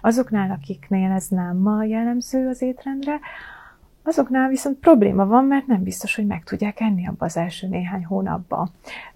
Azoknál, akiknél ez nem jellemző az étrendre, azoknál viszont probléma van, mert nem biztos, hogy meg tudják enni abba az első néhány hónapban.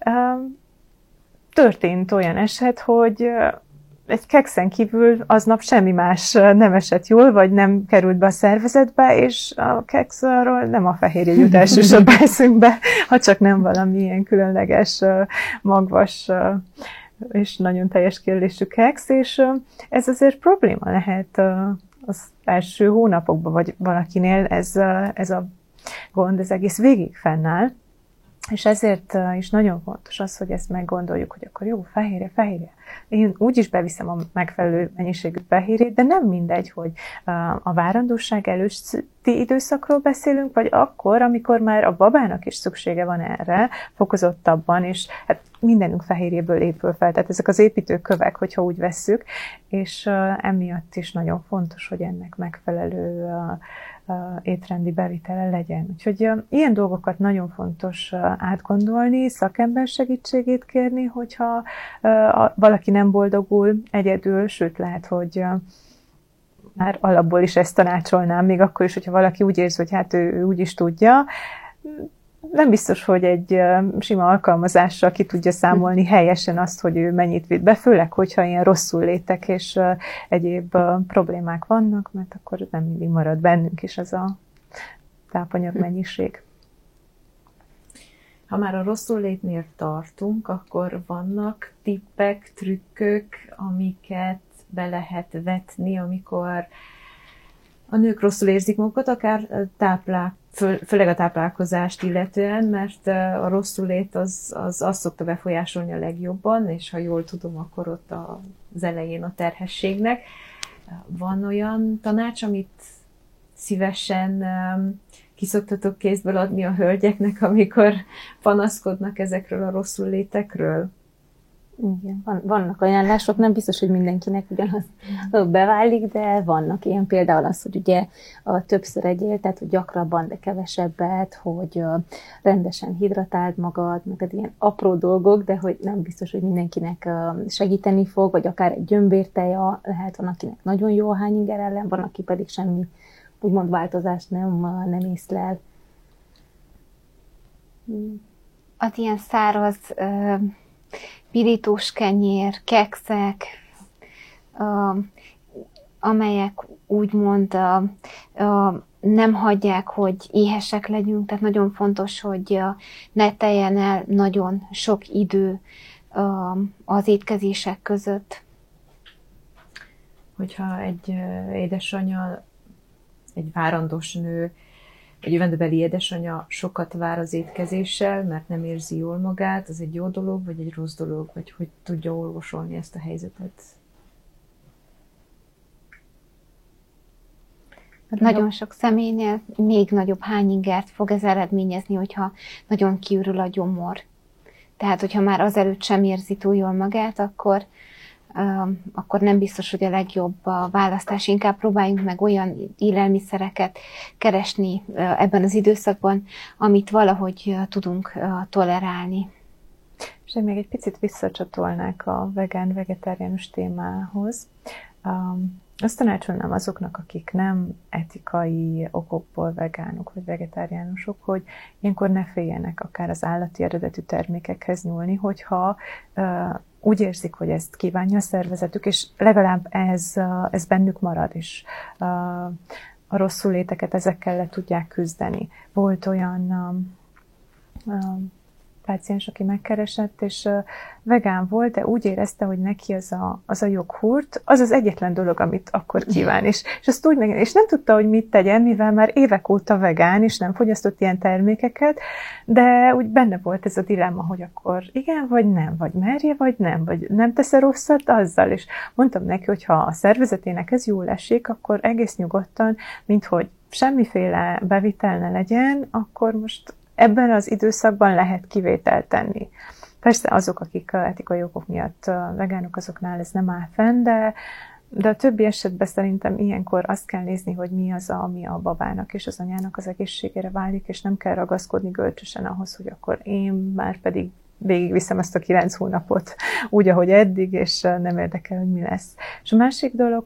Történt olyan eset, hogy egy kekszen kívül aznap semmi más nem esett jól, vagy nem került be a szervezetbe, és a kekszről nem a fehérje jut elsősorban eszünkbe, ha csak nem valami ilyen különleges, magvas és nagyon teljes kérdésű keksz, és ez azért probléma lehet az első hónapokban, vagy valakinél ez a gond, ez egész végig fennáll. És ezért is nagyon fontos az, hogy ezt meggondoljuk, hogy akkor jó, fehérje. Én úgyis beviszem a megfelelő mennyiségű fehérjét, de nem mindegy, hogy a várandóság előtti időszakról beszélünk, vagy akkor, amikor már a babának is szüksége van erre, fokozottabban, és hát mindenünk fehérjéből épül fel, tehát ezek az építőkövek, hogyha úgy vesszük, és emiatt is nagyon fontos, hogy ennek megfelelő étrendi bevitele legyen. Úgyhogy ilyen dolgokat nagyon fontos átgondolni, szakember segítségét kérni, hogyha valaki nem boldogul egyedül, sőt lehet, hogy már alapból is ezt tanácsolnám, még akkor is, hogyha valaki úgy érzi, hogy hát ő úgy is tudja. Nem biztos, hogy egy sima alkalmazással ki tudja számolni helyesen azt, hogy ő mennyit vitt be, főleg, hogyha ilyen rosszul létek és egyéb problémák vannak, mert akkor nem mindig marad bennünk is az a tápanyag mennyiség. Ha már a rosszul létnél tartunk, akkor vannak tippek, trükkök, amiket be lehet vetni, amikor a nők rosszul érzik magukat, akár főleg a táplálkozást illetően, mert a rosszulét az azt szokta befolyásolni a legjobban, és ha jól tudom, akkor ott az elején a terhességnek. Van olyan tanács, amit szívesen kiszoktatok kézből adni a hölgyeknek, amikor panaszkodnak ezekről a rosszul létekről? Igen, vannak ajánlások, nem biztos, hogy mindenkinek ugyanaz beválik, de vannak ilyen, például az, hogy ugye többször egyél, tehát hogy gyakrabban, de kevesebbet, hogy rendesen hidratáld magad, meg ilyen apró dolgok, de hogy nem biztos, hogy mindenkinek segíteni fog, vagy akár egy gyömbérteja, lehet van, akinek nagyon jó a hányinger ellen, van, aki pedig semmi úgymond változást nem észlel. Az ilyen száraz pirítós kenyér, kekszek, amelyek úgymond nem hagyják, hogy éhesek legyünk, tehát nagyon fontos, hogy ne teljen el nagyon sok idő az étkezések között. Hogyha egy édesanyja, egy várandós nő, egy jövendőbeli édesanyja sokat vár az étkezéssel, mert nem érzi jól magát, az egy jó dolog, vagy egy rossz dolog, vagy hogy tudja orvosolni ezt a helyzetet? Nagyon sok személynél még nagyobb hányingert fog ez eredményezni, hogyha nagyon kiürül a gyomor. Tehát, hogyha már azelőtt sem érzi túl jól magát, akkor nem biztos, hogy a legjobb a választás. Inkább próbáljunk meg olyan élelmiszereket keresni ebben az időszakban, amit valahogy tudunk tolerálni. És én még egy picit visszacsatolnák a vegán-vegetáriánus témához. Azt tanácsolnám azoknak, akik nem etikai okokból vegánok vagy vegetáriánusok, hogy ilyenkor ne féljenek akár az állati eredetű termékekhez nyúlni, hogyha úgy érzik, hogy ezt kívánja a szervezetük, és legalább ez bennük marad, és a rosszul léteket ezekkel le tudják küzdeni. Volt olyan páciens, aki megkeresett, és vegán volt, de úgy érezte, hogy neki az a joghurt, az az egyetlen dolog, amit akkor kíván. És azt úgy és nem tudta, hogy mit tegyen, mivel már évek óta vegán, és nem fogyasztott ilyen termékeket, de úgy benne volt ez a dilemma, hogy akkor igen, vagy nem, vagy merje, vagy nem tesz-e rosszat azzal. És mondtam neki, hogy ha a szervezetének ez jól esik, akkor egész nyugodtan, minthogy semmiféle bevitel ne legyen, akkor most ebben az időszakban lehet kivételt tenni. Persze azok, akik etikai okok miatt vegánok, azoknál ez nem áll fenn, de a többi esetben szerintem ilyenkor azt kell nézni, hogy mi az, ami a babának és az anyának az egészségére válik, és nem kell ragaszkodni görcsösen ahhoz, hogy akkor én már pedig végigviszem ezt a 9 hónapot úgy, ahogy eddig, és nem érdekel, hogy mi lesz. És a másik dolog,